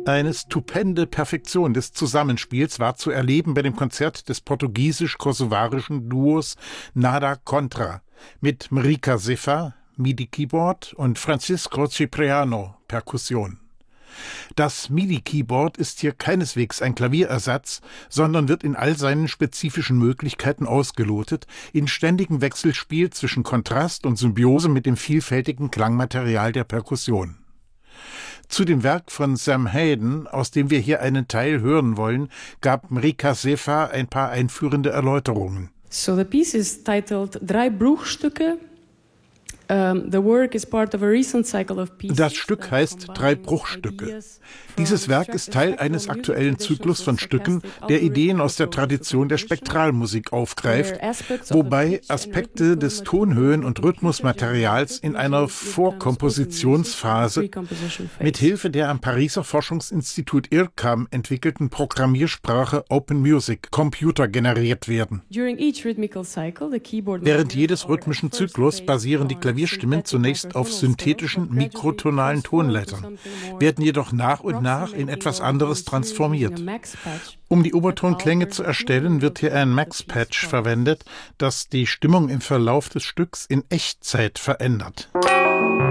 Eine stupende Perfektion des Zusammenspiels war zu erleben bei dem Konzert des portugiesisch-kosovarischen Duos Nada Contra mit Mrika Sefa, MIDI-Keyboard und Francisco Cipriano, Perkussion. Das MIDI-Keyboard ist hier keineswegs ein Klavierersatz, sondern wird in all seinen spezifischen Möglichkeiten ausgelotet, in ständigem Wechselspiel zwischen Kontrast und Symbiose mit dem vielfältigen Klangmaterial der Perkussion. Zu dem Werk von Sam Haden, aus dem wir hier einen Teil hören wollen, gab Mrika Sefa ein paar einführende Erläuterungen. So the piece is titled Drei Bruchstücke. Das Stück heißt Drei Bruchstücke. Dieses Werk ist Teil eines aktuellen Zyklus von Stücken, der Ideen aus der Tradition der Spektralmusik aufgreift, wobei Aspekte des Tonhöhen- und Rhythmusmaterials in einer Vorkompositionsphase mit Hilfe der am Pariser Forschungsinstitut IRCAM entwickelten Programmiersprache Open Music computergeneriert werden. Während jedes rhythmischen Zyklus basieren die Klavierstimmen zunächst auf synthetischen mikrotonalen Tonleitern, werden jedoch nach und nach in etwas anderes transformiert. Um die Obertonklänge zu erstellen, wird hier ein Max-Patch verwendet, das die Stimmung im Verlauf des Stücks in Echtzeit verändert.